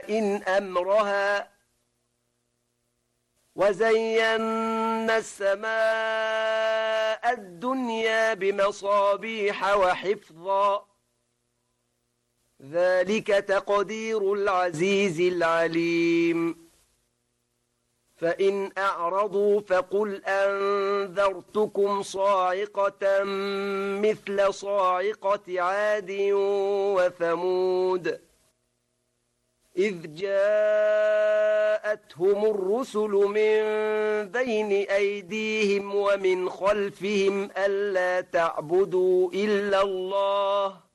سماء أمرها وزينا السماء الدنيا بمصابيح وحفظا ذلك تقدير العزيز العليم فإن أعرضوا فقل أنذرتكم صاعقة مثل صاعقة عاد وثمود إذ جاءتهم الرسل من بين أيديهم ومن خلفهم ألا تعبدوا إلا الله